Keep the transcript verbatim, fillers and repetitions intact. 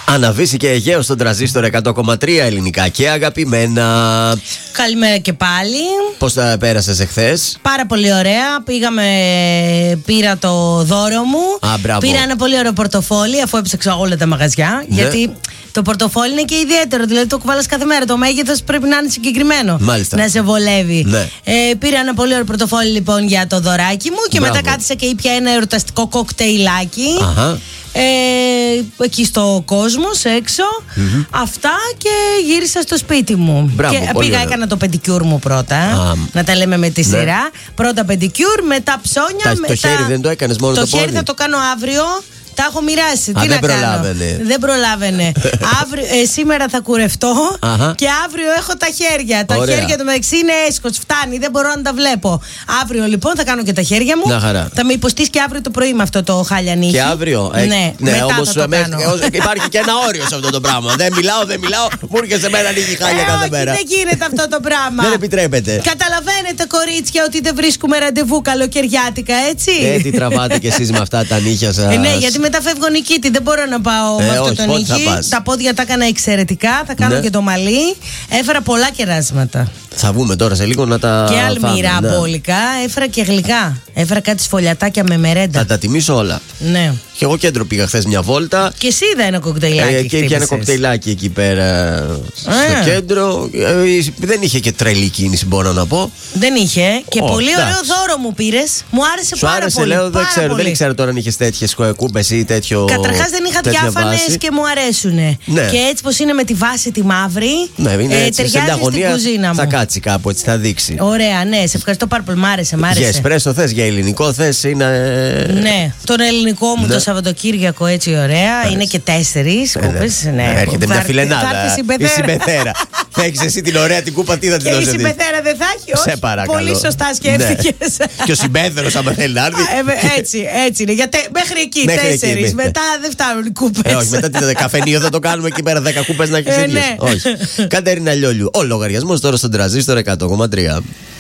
Αναβήσει και Αιγαίο στον τραζίστορ εκατό κόμμα τρία, ελληνικά και αγαπημένα. Καλημέρα και πάλι. Πώς τα πέρασες εχθές? Πάρα πολύ ωραία. Πήγαμε, πήρα το δώρο μου. Α, μπράβο. Πήρα ένα πολύ ωραίο πορτοφόλι, αφού έψαξα όλα τα μαγαζιά. Ναι. Γιατί το πορτοφόλι είναι και ιδιαίτερο. Δηλαδή το κουβάλας κάθε μέρα. Το μέγεθος πρέπει να είναι συγκεκριμένο. Μάλιστα. Να σε βολεύει. Ναι. Ε, πήρα ένα πολύ ωραίο πορτοφόλι λοιπόν για το δωράκι μου. Και Μπράβο. μετά κάθισα και ήπια ένα εορταστικό κοκτέιλάκι. Αχα. Ε, εκεί στο Κόσμος έξω. Mm-hmm. Αυτά και γύρισα στο σπίτι μου. Μπράβο, και πολύ πήγα, ωραία. έκανα το πεντικιούρ μου πρώτα. Α, να τα λέμε με τη ναι. σειρά. Πρώτα πεντικιούρ, μετά ψώνια. Τα, μετά... Το χέρι δεν το έκανες μόνο το, το το πόδι? χέρι θα το κάνω αύριο. Τα έχω μοιράσει. Α, Τι δεν να προλάβαινε. κάνω. Δεν προλάβαινε. Αύριο, ε, σήμερα θα κουρευτώ. Αχα. Και αύριο έχω τα χέρια. Τα Ωραία. χέρια του μεταξύ είναι έσχος. Φτάνει. Δεν μπορώ να τα βλέπω. Αύριο λοιπόν θα κάνω και τα χέρια μου. Να χαρά. Θα με υποστήσει και αύριο το πρωί με αυτό το χάλια νύχι. Και αύριο. Ε, Ναι, ναι, μετά όμως θα το μέχρι- κάνω. ως- υπάρχει και ένα όριο σε αυτό το πράγμα. Δεν μιλάω, δεν μιλάω. Μου έρχεσαι σε μένα λίγη χάλια Ε, κάθε όχι, μέρα. δεν γίνεται αυτό το πράγμα. Δεν επιτρέπεται. Καταλαβαίνετε, κορίτσια, ότι δεν βρίσκουμε ραντεβού καλοκαιριάτικα, έτσι. Ε, τι τραβάτε κι εσείς με αυτά τα νύχια σας? Ε, ναι, γιατί μετά φεύγω νικήτη. Δεν μπορώ να πάω Ε, με αυτό όχι, το πότε θα νύχι. πας? Τα πόδια τα έκανα εξαιρετικά. Θα κάνω Ναι. και το μαλλί. Έφερα πολλά κεράσματα. Θα βγούμε τώρα σε λίγο να τα Και φάμε, αλμυρά ναι. μπόλικα. Έφερα και γλυκά. Έφερα κάτι σφολιατάκια με μερέντα. Θα τα τιμήσω όλα. Ναι. Και εγώ κέντρο πήγα χθες μια βόλτα. Και εσύ είδα ένα κοκτέιλάκι. Ε, και είχε ένα κοκτέιλάκι εκεί πέρα στο Α. κέντρο. Ε, δεν είχε και τρελή κίνηση, μπορώ να πω. Δεν είχε. Και Ω, πολύ εντάξει. ωραίο δώρο μου πήρε. Μου άρεσε Σου πάρα άρεσε, πολύ. λέω, δεν πάρα ξέρω, πολύ. δεν ξέρω τώρα αν είχε τέτοιε κούπε ή τέτοιο. Καταρχάς δεν είχα τέτοια διάφανες βάση. και μου αρέσουνε. Ναι. Και έτσι πως είναι με τη βάση τη μαύρη, Ναι, είναι ε, έτσι, σε ταιριάζει στην αγωνία κουζίνα μου. θα κάτσει κάπου έτσι, θα δείξει. Ωραία, ναι, σε ευχαριστώ πάρα πολύ. Μ' άρεσε, μ' Για άρεσε. εσπρέσο θες, για ελληνικό θες, είναι. Ναι, τον ελληνικό μου Ναι. το Σαββατοκύριακο έτσι ωραία. Είναι και τέσσερις Ε, ναι. κούπες. Ναι. Έρχεται Θα μια έρθει- φιλενάδα. Θα έρθει η Η συμπεθέρα. συμπεθέρα. Θα έχεις εσύ την ωραία την κούπα, τι θα την Και η δώσετε? συμπεθέρα δεν θα έχει, όχι. Σε παρακαλώ. Πολύ σωστά σκέφτηκες. Ναι. Και ο συμπέθερος, άμα θέλει να έρθει. Ε, ε, έτσι, έτσι είναι. Για τε- μέχρι εκεί Μέχρι εκεί, τέσσερις. ναι. Μετά δεν φτάνουν οι κούπες. Ε, όχι, μετά τι καφενείο θα το κάνουμε εκεί πέρα, δέκα κούπες να έχεις Ε, ίδιες. ναι. Όχι. Κατερίνα Λιόλιου. Ο λογαριασμός τώρα στον τραζίστορ εκατό κόμμα τρία.